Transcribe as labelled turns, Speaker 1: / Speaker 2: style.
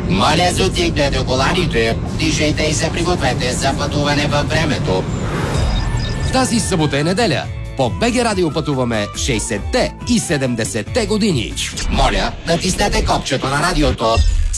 Speaker 1: Моля, затигнете коланите, дишайте и се пригответе за пътуване във времето.
Speaker 2: Тази събота и неделя по БГ Радио пътуваме 60-те и 70-те години.
Speaker 1: Моля, натиснете копчето на радиото